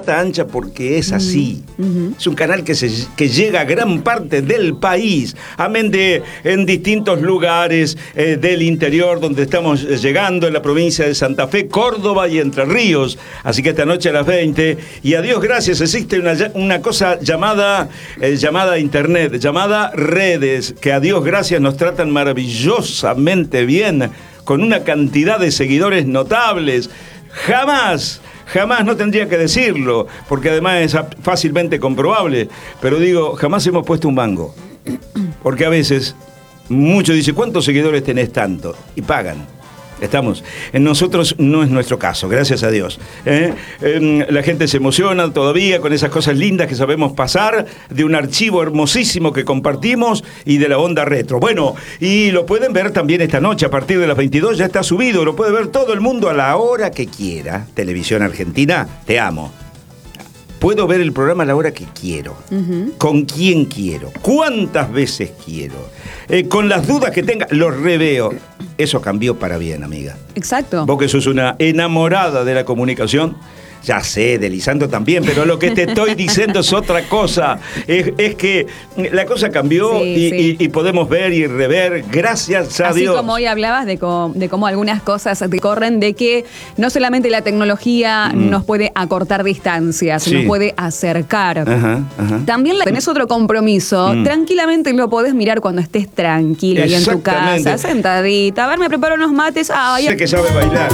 pata ancha porque es así. Es un canal que llega a gran parte del país, amén de en distintos lugares del interior donde estamos llegando, en la provincia de Santa Fe, Córdoba y Entre Ríos. Así que esta noche a las 20, y a Dios gracias, existe una cosa llamada internet, llamada redes, que a Dios gracias nos tratan maravillosamente bien, con una cantidad de seguidores notables. Jamás no tendría que decirlo, porque además es fácilmente comprobable, pero digo, jamás hemos puesto un mango. Porque a veces, muchos dicen, ¿cuántos seguidores tenés tanto? Y pagan. En nosotros no es nuestro caso, gracias a Dios. La gente se emociona todavía con esas cosas lindas que sabemos pasar, de un archivo hermosísimo que compartimos y de la onda retro. Bueno, y lo pueden ver también esta noche a partir de las 22, ya está subido, lo puede ver todo el mundo a la hora que quiera. Televisión Argentina, te amo. Puedo ver el programa a la hora que quiero, con quién quiero, cuántas veces quiero, con las dudas que tenga, los reveo. Eso cambió para bien, amiga. Exacto. Vos que sos una enamorada de la comunicación, ya sé, de Lisandro también, pero lo que te estoy diciendo es otra cosa. Es que la cosa cambió y podemos ver y rever, gracias a Dios. Así como hoy hablabas de cómo algunas cosas te corren, de que no solamente la tecnología nos puede acortar distancias, nos puede acercar. También tenés otro compromiso. Tranquilamente lo podés mirar cuando estés tranquila y en tu casa, sentadita. A ver, me preparo unos mates. Sé que sabe bailar.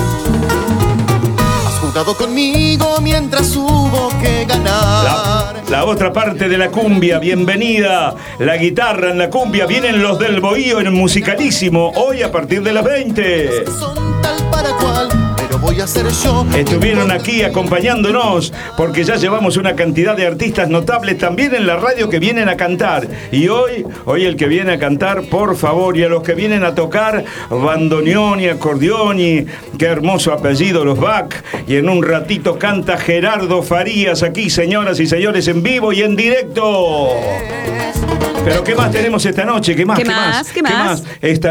Jugado conmigo mientras hubo que ganar. La otra parte de la cumbia, bienvenida. La guitarra en la cumbia, vienen los del Bohío en Musicalísimo, hoy a partir de las 20. Son tal para cual, pero voy a ser yo. Estuvieron aquí acompañándonos porque ya llevamos una cantidad de artistas notables también en la radio que vienen a cantar. Y hoy el que viene a cantar, por favor, y a los que vienen a tocar bandoneón y acordeón y qué hermoso apellido, los Bach. Y en un ratito canta Gerardo Farías aquí, señoras y señores, en vivo y en directo. Pero ¿qué más tenemos esta noche? ¿Qué más? ¿Qué más? Esta